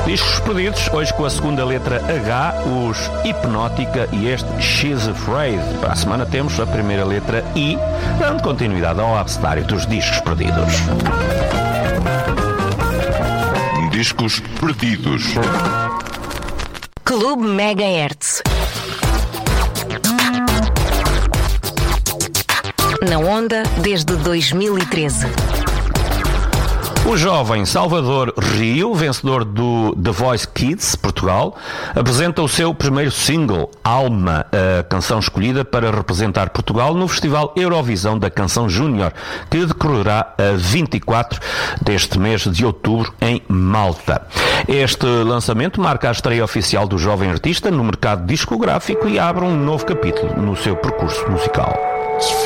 Discos perdidos, hoje com a segunda letra H, os Hipnótica e este She's Afraid. Para a semana temos a primeira letra I, dando continuidade ao abecedário dos discos perdidos. Discos perdidos. Clube Megahertz. Na onda desde 2013. O jovem Salvador Rio, vencedor do The Voice Kids Portugal, apresenta o seu primeiro single, Alma, a canção escolhida para representar Portugal no Festival Eurovisão da Canção Júnior, que decorrerá a 24 deste mês de outubro em Malta. Este lançamento marca a estreia oficial do jovem artista no mercado discográfico e abre um novo capítulo no seu percurso musical.